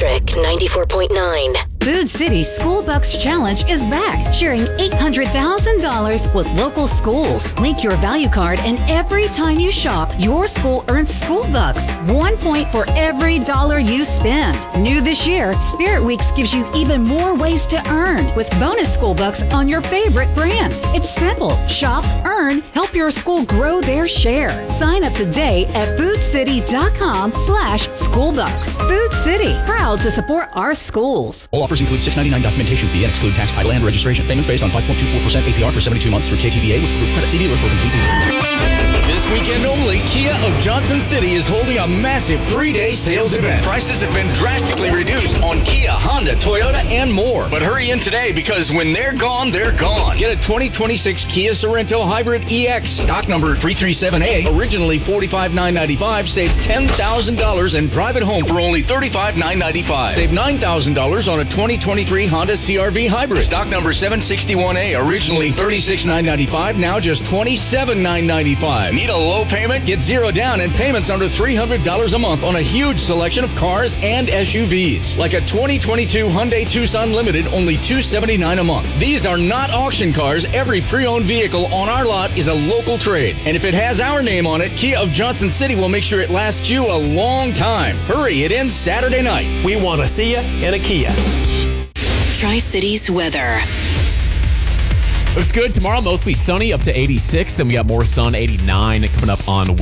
Electric 94.9. Food City School Bucks Challenge is back, sharing $800,000 with local schools. Link your value card, and every time you shop, your school earns school bucks. 1 point for every dollar you spend. New this year, Spirit Weeks gives you even more ways to earn with bonus school bucks on your favorite brands. It's simple. Shop, earn, help your school grow their share. Sign up today at foodcity.com/schoolbucks. Food City, proud to support our schools. All offers include $6.99 documentation fee and exclude tax, title, and registration. Payments based on 5.24% APR for 72 months through KTVA with approved credit. See dealer for complete details. This weekend only, Kia of Johnson City is holding a massive 3-day sales event. Prices have been drastically reduced on Kia, Honda, Toyota, and more. But hurry in today because when they're gone, they're gone. Get a 2026 Kia Sorento Hybrid EX, stock number 337A, originally $45,995. Save $10,000 and drive it home for only $35,995. Save $9,000 on a 2023 Honda CR-V Hybrid, stock number 761A, originally $36,995. Now just $27,995. Need a low payment? Get zero down and payments under $300 a month on a huge selection of cars and SUVs. Like a 2022 Hyundai Tucson Limited, only $279 a month. These are not auction cars. Every pre-owned vehicle on our lot is a local trade. And if it has our name on it, Kia of Johnson City will make sure it lasts you a long time. Hurry, it ends Saturday night. We want to see you in a Kia. Tri-Cities weather. Looks good. Tomorrow, mostly sunny, up to 86. Then we got more sun, 89 coming up on Wednesday.